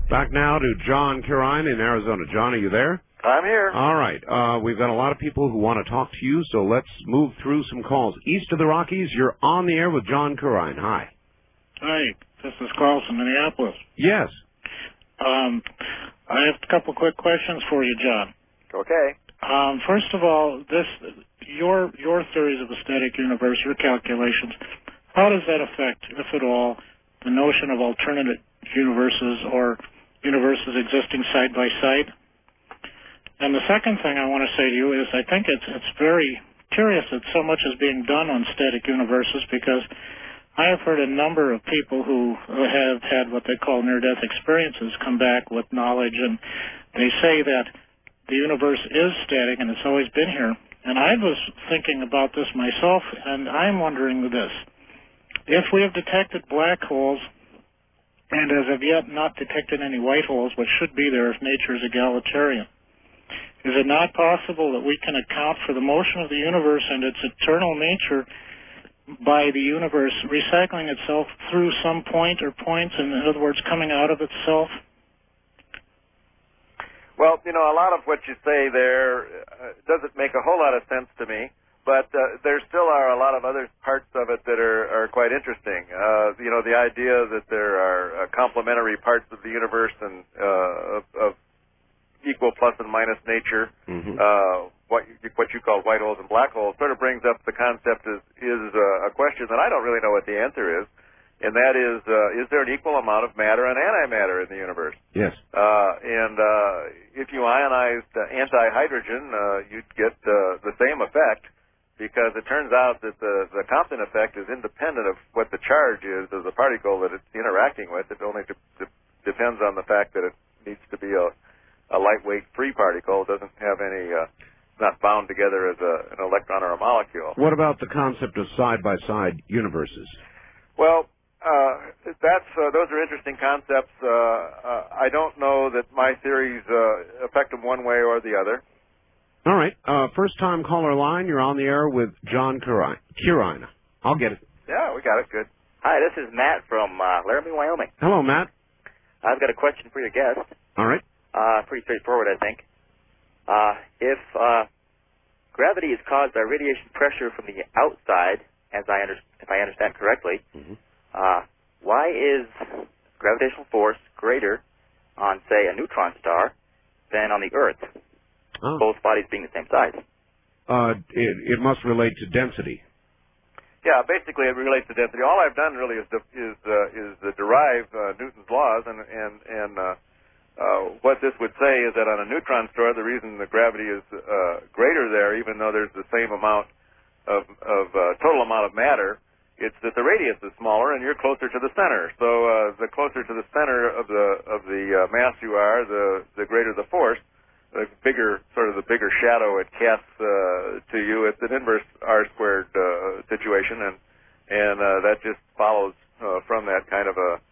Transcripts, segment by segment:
Back now to John Curine in Arizona. John, are you there? I'm here. All right. We've got a lot of people who want to talk to you, so let's move through some calls. East of the Rockies, you're on the air with John Curine. Hi. Hi, this is Carl from Minneapolis. Yes. I have a couple quick questions for you, John. Okay. First of all, your theories of a static universe, your calculations, how does that affect, if at all, the notion of alternate universes or universes existing side by side? And the second thing I want to say to you is I think it's very curious that so much is being done on static universes, because I have heard a number of people who have had what they call near-death experiences come back with knowledge, and they say that the universe is static and it's always been here. And I was thinking about this myself, and I'm wondering this. If we have detected black holes and as of yet not detected any white holes, which should be there if nature is egalitarian, is it not possible that we can account for the motion of the universe and its eternal nature by the universe recycling itself through some point or points, in other words, coming out of itself? Well, you know, a lot of what you say there doesn't make a whole lot of sense to me, but there still are a lot of other parts of it that are quite interesting. You know, the idea that there are complementary parts of the universe and of equal plus and minus nature, what you call white holes and black holes, sort of brings up the concept is a question that I don't really know what the answer is, and that is there an equal amount of matter and antimatter in the universe? Yes. And if you ionized anti-hydrogen, you'd get the same effect, because it turns out that the Compton effect is independent of what the charge is of the particle that it's interacting with. It only depends on the fact that it needs to be a lightweight free particle. It doesn't have any, not bound together as an electron or a molecule. What about the concept of side-by-side universes? Well, those are interesting concepts. I don't know that my theories affect them one way or the other. All right. First-time caller line, you're on the air with John Curine. I'll get it. Yeah, we got it. Good. Hi, this is Matt from Laramie, Wyoming. Hello, Matt. I've got a question for your guest. All right. Pretty straightforward, I think. If gravity is caused by radiation pressure from the outside, if I understand correctly, why is gravitational force greater on, say, a neutron star than on the Earth? Oh. Both bodies being the same size. It must relate to density. Yeah, basically it relates to density. All I've done really is derive Newton's laws, and what this would say is that on a neutron star, the reason the gravity is greater there, even though there's the same amount of total amount of matter, it's that the radius is smaller and you're closer to the center. So the closer to the center of the mass you are, the greater the force. The bigger shadow it casts to you. It's an inverse R squared situation, and that just follows from that kind of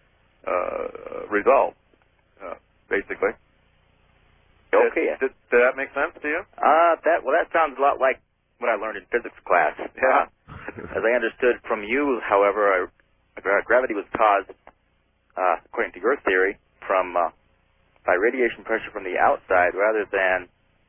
a result, basically. Okay. Did that make sense to you? That sounds a lot like what I learned in physics class. Yeah. As I understood from you, however, gravity was caused, according to your theory, by radiation pressure from the outside rather than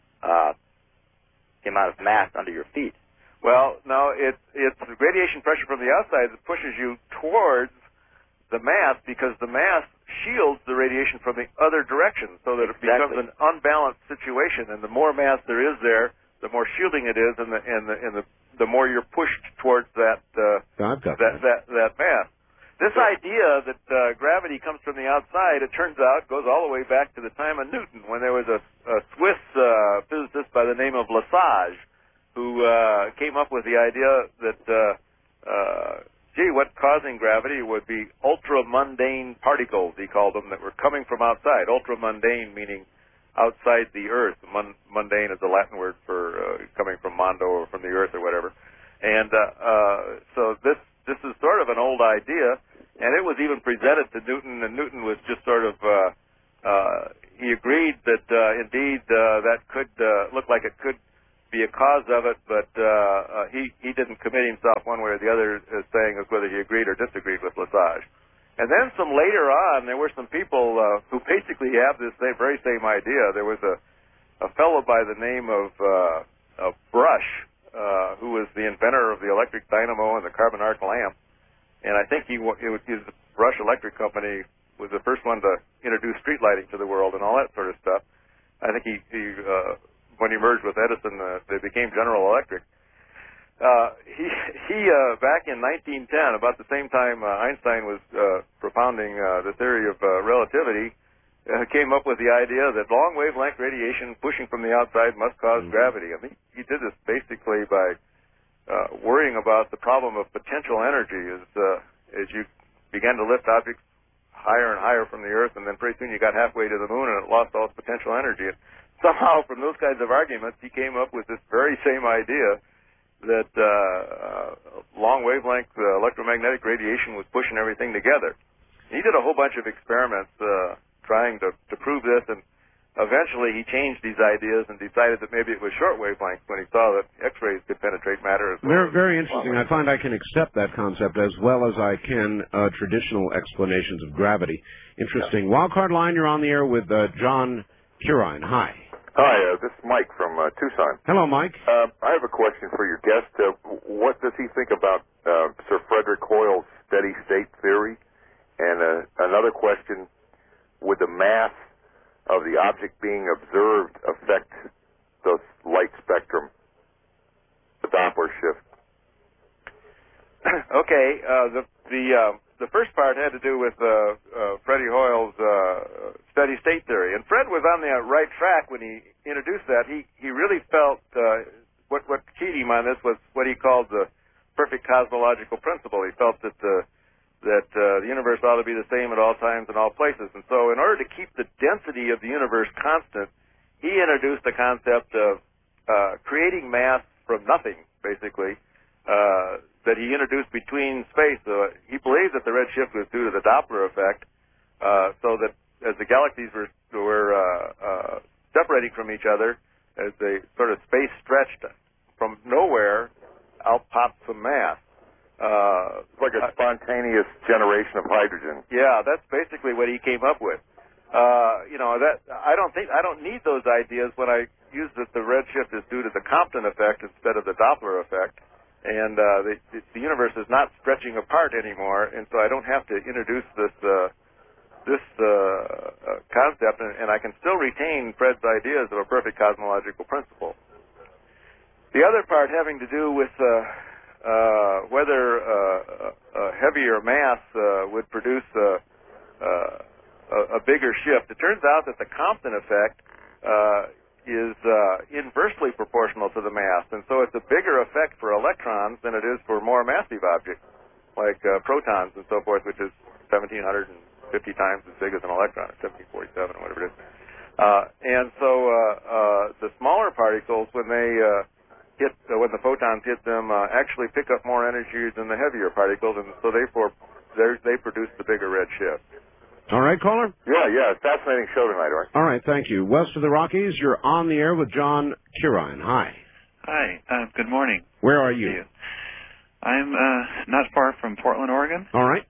the amount of mass under your feet. Well, no, it's radiation pressure from the outside that pushes you towards the mass, because the mass shields the radiation from the other direction, so that it becomes an unbalanced situation. And the more mass there is there, the more shielding it is, and the more you're pushed towards that mass. This idea that gravity comes from the outside, it turns out, goes all the way back to the time of Newton, when there was a Swiss physicist by the name of Lesage, who came up with the idea that, what's causing gravity would be ultramundane particles, he called them, that were coming from outside. Ultramundane meaning outside the Earth. Mundane is the Latin word for coming from mondo, or from the Earth, or whatever. And so this is sort of an old idea, and it was even presented to Newton, and Newton was just sort of, he agreed that indeed that could look like it could be a cause of it, but he didn't commit himself one way or the other as saying as whether he agreed or disagreed with Lesage. And then some later on, there were some people who basically have this very same idea. There was a fellow by the name of Brush, who was the inventor of the electric dynamo and the carbon arc lamp. And I think his Brush Electric Company was the first one to introduce street lighting to the world and all that sort of stuff. I think he when he merged with Edison, they became General Electric. He back in 1910, about the same time Einstein was propounding the theory of relativity, came up with the idea that long wavelength radiation pushing from the outside must cause gravity. I mean, he did this basically by worrying about the problem of potential energy as you began to lift objects higher and higher from the Earth, and then pretty soon you got halfway to the moon and it lost all its potential energy. And somehow, from those kinds of arguments, he came up with this very same idea that long wavelength electromagnetic radiation was pushing everything together. He did a whole bunch of experiments trying to prove this, and eventually he changed these ideas and decided that maybe it was short wavelengths when he saw that X-rays could penetrate matter as well. Very, very interesting. I find I can accept that concept as well as I can traditional explanations of gravity. Interesting. Wildcard line, you're on the air with John Curine. Hi. Hi, this is Mike from Tucson. Hello, Mike. I have a question for your guest. What does he think about Sir Frederick Hoyle's steady state theory? And another question, would the mass of the object being observed affect the light spectrum, the Doppler shift? Okay, the first part had to do with Freddie Hoyle's steady state theory, and Fred was on the right track when he introduced that. He really felt what keyed him on this was what he called the perfect cosmological principle. He felt that the universe ought to be the same at all times and all places, and so in order to keep the density of the universe constant, he introduced the concept of creating mass from nothing, basically. That he introduced between space. He believed that the redshift was due to the Doppler effect, so that as the galaxies were separating from each other, as they sort of space stretched from nowhere, out popped some mass. It's like a spontaneous generation of hydrogen. Yeah, that's basically what he came up with. That I don't need those ideas when I use that the redshift is due to the Compton effect instead of the Doppler effect. And the universe is not stretching apart anymore, and so I don't have to introduce this concept, and I can still retain Fred's ideas of a perfect cosmological principle. The other part having to do with whether a heavier mass would produce a bigger shift. It turns out that the Compton effect is inversely proportional to the mass, and so it's a bigger effect for electrons than it is for more massive objects, like protons and so forth, which is 1,750 times as big as an electron, or 1,747 or whatever it is. And so the smaller particles, when they when the photons hit them, actually pick up more energy than the heavier particles, and so therefore they produce the bigger red shift. All right, caller? Yeah, fascinating show tonight, Art. All right, thank you. West of the Rockies, you're on the air with John Curine. Hi. Hi, good morning. Where are you? I'm not far from Portland, Oregon. All right.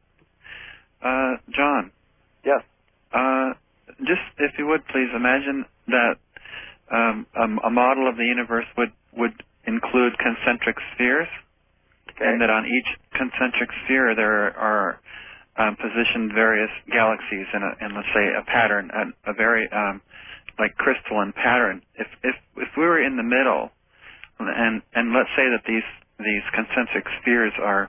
John. Yes. Just, if you would, please imagine that a model of the universe would include concentric spheres, okay. and that on each concentric sphere there are positioned various galaxies in let's say a pattern, a very like crystalline pattern. If we were in the middle, and let's say that these concentric spheres are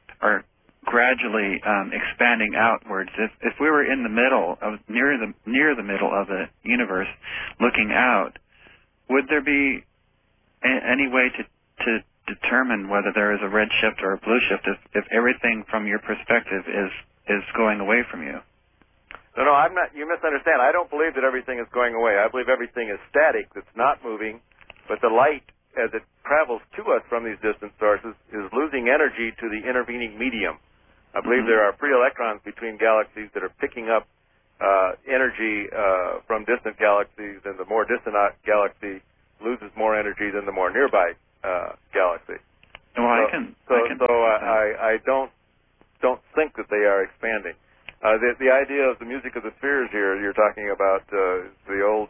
gradually expanding outwards. If we were in the middle of near the middle of the universe, looking out, would there be any way to determine whether there is a red shift or a blue shift if everything from your perspective is going away from you? No, I'm not. You misunderstand. I don't believe that everything is going away. I believe everything is static, that's not moving, but the light, as it travels to us from these distant sources, is losing energy to the intervening medium. I believe there are free electrons between galaxies that are picking up energy from distant galaxies, and the more distant galaxy loses more energy than the more nearby galaxy. Well, I don't think that they are expanding. The idea of the music of the spheres here, you're talking about the old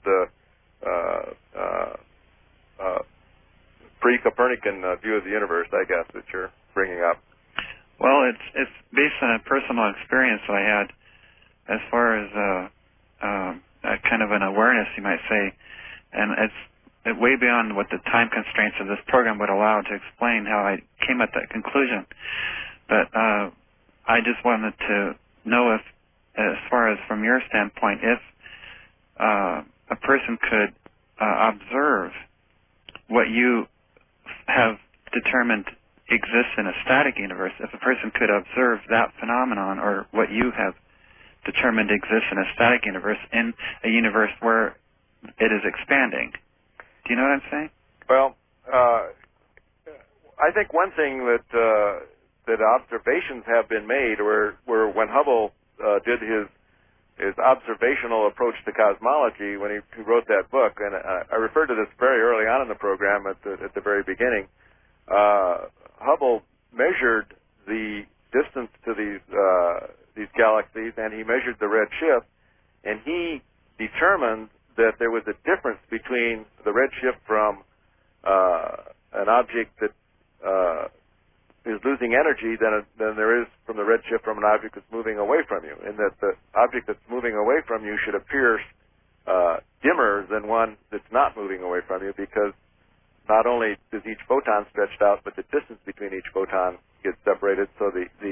pre-Copernican view of the universe, I guess, that you're bringing up. Well, it's based on a personal experience I had as far as a kind of an awareness, you might say, and it's way beyond what the time constraints of this program would allow to explain how I came at that conclusion. But I just wanted to know if, as far as from your standpoint, if a person could observe what you have determined exists in a static universe, if a person could observe that phenomenon or what you have determined exists in a static universe in a universe where it is expanding. Do you know what I'm saying? Well, I think one thing that observations have been made were when Hubble did his observational approach to cosmology when he wrote that book, and I referred to this very early on in the program at the very beginning. Hubble measured the distance to these galaxies, and he measured the red shift, and he determined that there was a difference between the red shift from an object that is losing energy than there is from the red shift from an object that's moving away from you, and that the object that's moving away from you should appear dimmer than one that's not moving away from you, because not only is each photon stretched out, but the distance between each photon gets separated, so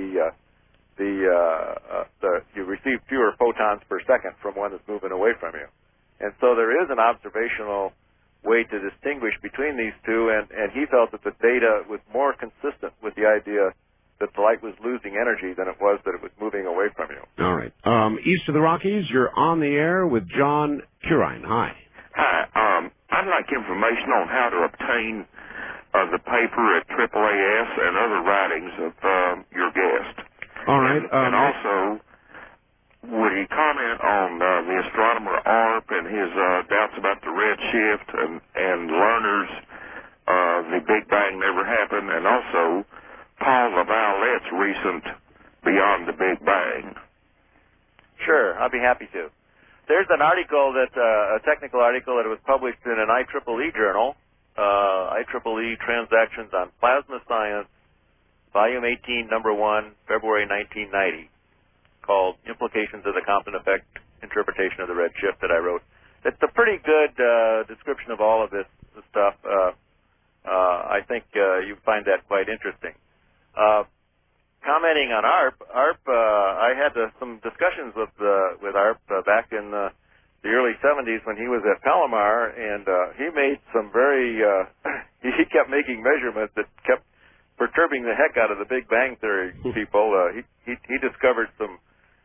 you receive fewer photons per second from one that's moving away from you. And so there is an observational way to distinguish between these two, and he felt that the data was more consistent with the idea that the light was losing energy than it was that it was moving away from you. All right. East of the Rockies, you're on the air with John Curine. Hi. Hi. I'd like information on how to obtain the paper at AAAS and other writings of your guest. All right. And also, would he comment on the astronomer ARP and his doubts about the red shift and Lerner's the Big Bang never happened, and also Paul LaVallette's recent Beyond the Big Bang? Sure, I'll be happy to. There's an article a technical article that was published in an IEEE journal, IEEE Transactions on Plasma Science, Volume 18, Number 1, February 1990, called Implications of the Compton Effect, Interpretation of the Red Shift, that I wrote. It's a pretty good description of all of this stuff. I think you find that quite interesting. Commenting on ARP, I had some discussions with ARP back in the early 70s when he was at Palomar, and he made some very he kept making measurements that kept perturbing the heck out of the Big Bang Theory people. He discovered some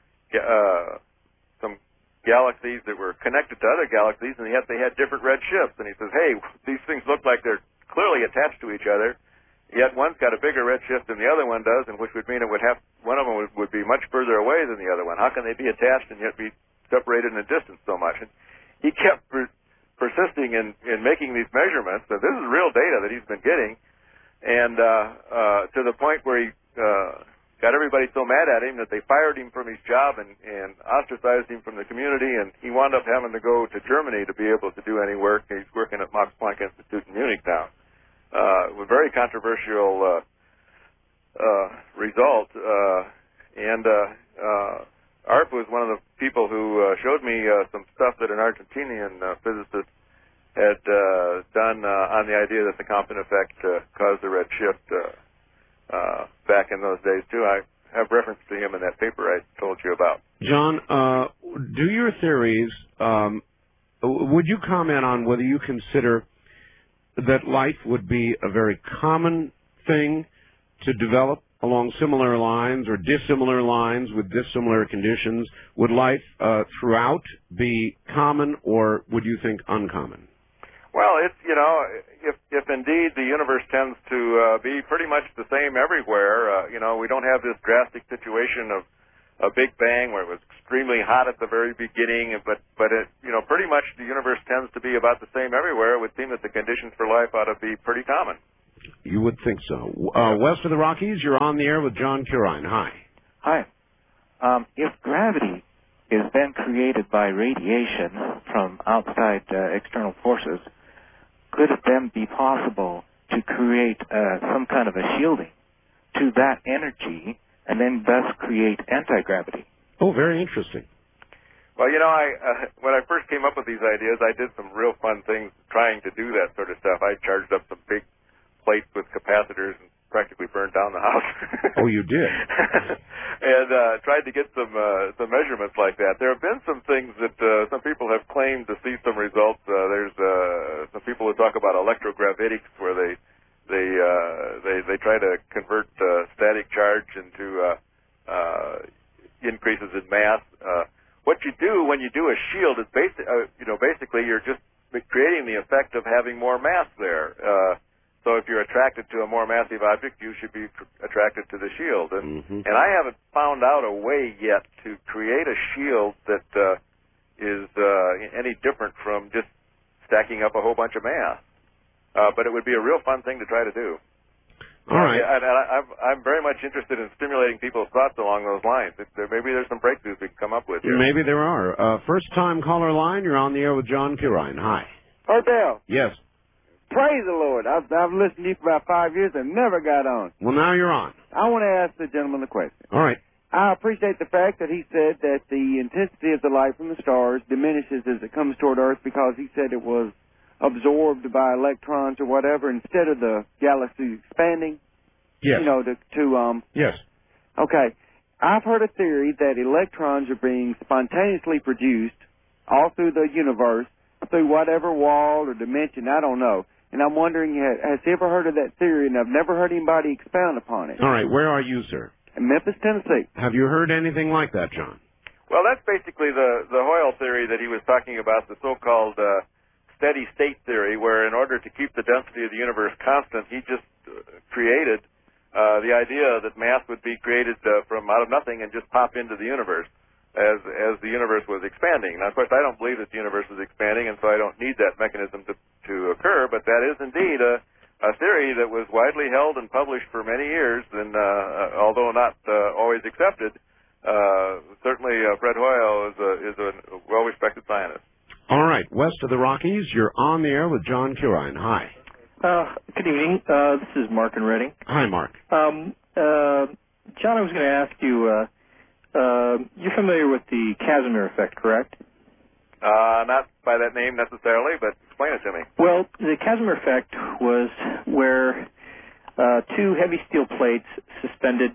galaxies that were connected to other galaxies, and yet they had different red shifts. And he says, hey, these things look like they're clearly attached to each other, yet one's got a bigger red shift than the other one does, and which would mean it would have one of them would be much further away than the other one. How can they be attached and yet be separated in a distance so much? And he kept persisting in making these measurements. So this is real data that he's been getting, and to the point where he got everybody so mad at him that they fired him from his job and ostracized him from the community, and he wound up having to go to Germany to be able to do any work. He's working at Max Planck Institute in Munich now. A very controversial result, and ARP was one of the people who showed me some stuff that an Argentinian physicist had done on the idea that the Compton effect caused the red shift back in those days, too. I have reference to him in that paper I told you about. John, do your theories, would you comment on whether you consider that life would be a very common thing to develop along similar lines or dissimilar lines with dissimilar conditions? Would life throughout be common, or would you think uncommon? Well, it's, if indeed the universe tends to be pretty much the same everywhere, we don't have this drastic situation of a Big Bang where it was extremely hot at the very beginning, but it, pretty much the universe tends to be about the same everywhere. It would seem that the conditions for life ought to be pretty common. You would think so. West of the Rockies, you're on the air with John Curine. Hi. Hi. If gravity is then created by radiation from outside external forces, could it then be possible to create some kind of a shielding to that energy and then thus create anti-gravity? Oh, very interesting. Well, when I first came up with these ideas, I did some real fun things trying to do that sort of stuff. I charged up some big plates with capacitors and practically burned down the house. Oh, you did? And tried to get some measurements like that. There have been some things that some people have claimed to see some results. There's some people who talk about electrogravitics, where they try to convert static charge into increases in mass. What you do when you do a shield is basically you're just creating the effect of having more mass there. So if you're attracted to a more massive object, you should be attracted to the shield. And I haven't found out a way yet to create a shield that is any different from just stacking up a whole bunch of mass. But it would be a real fun thing to try to do. All right. I'm very much interested in stimulating people's thoughts along those lines. Maybe there's some breakthroughs we can come up with here. Maybe there are. First-time caller line, you're on the air with John Curine. Hi. Bill. Yes. Praise the Lord. I've listened to you for about 5 years and never got on. Well, now you're on. I want to ask the gentleman a question. All right. I appreciate the fact that he said that the intensity of the light from the stars diminishes as it comes toward Earth, because he said it was absorbed by electrons or whatever instead of the galaxy expanding. Yes. Yes. Okay. I've heard a theory that electrons are being spontaneously produced all through the universe, through whatever wall or dimension, I don't know. And I'm wondering, has he ever heard of that theory? And I've never heard anybody expound upon it. All right. Where are you, sir? In Memphis, Tennessee. Have you heard anything like that, John? Well, that's basically the Hoyle theory that he was talking about, the so-called steady state theory, where in order to keep the density of the universe constant, he just created the idea that mass would be created from out of nothing and just pop into the universe as the universe was expanding. Now, of course, I don't believe that the universe is expanding, and so I don't need that mechanism to occur, but that is indeed a theory that was widely held and published for many years, and although not always accepted, certainly Fred Hoyle is a well-respected scientist. All right. West of the Rockies, you're on the air with John Curine. Hi. Good evening. This is Mark in Reading. Hi, Mark. John, I was going to ask you, you're familiar with the Casimir effect, correct? Not by that name necessarily, but explain it to me. Well, the Casimir effect was where two heavy steel plates suspended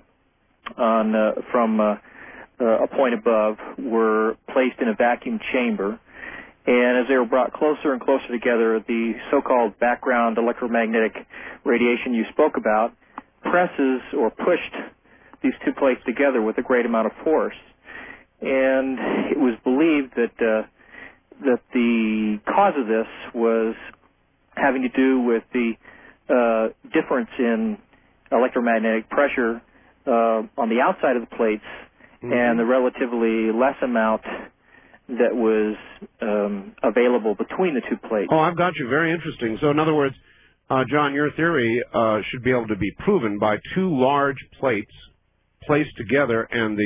from a point above were placed in a vacuum chamber. And as they were brought closer and closer together, the so-called background electromagnetic radiation you spoke about presses or pushed these two plates together with a great amount of force. And it was believed that the cause of this was having to do with the difference in electromagnetic pressure on the outside of the plates and the relatively less amount that was available between the two plates. Oh, I've got you. Very interesting. So, in other words, John, your theory should be able to be proven by two large plates placed together, and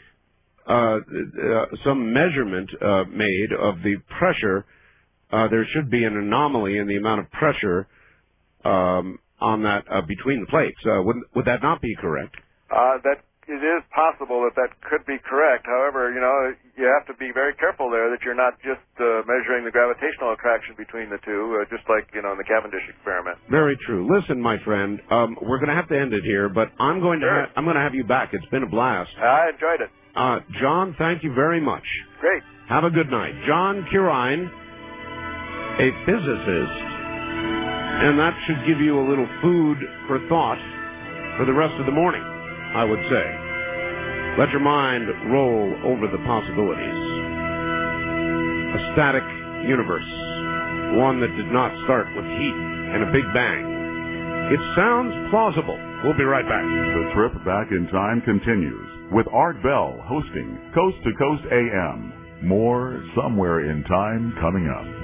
some measurement made of the pressure. There should be an anomaly in the amount of pressure on that between the plates. Would that not be correct? It is possible that could be correct. However, you have to be very careful there that you're not just measuring the gravitational attraction between the two, just like, in the Cavendish experiment. Very true. Listen, my friend, we're going to have to end it here, but I'm going to have you back. It's been a blast. I enjoyed it. John, thank you very much. Great. Have a good night. John Curine, a physicist, and that should give you a little food for thought for the rest of the morning, I would say. Let your mind roll over the possibilities. A static universe, one that did not start with heat and a big bang. It sounds plausible. We'll be right back. The trip back in time continues with Art Bell hosting Coast to Coast AM. More Somewhere in Time coming up.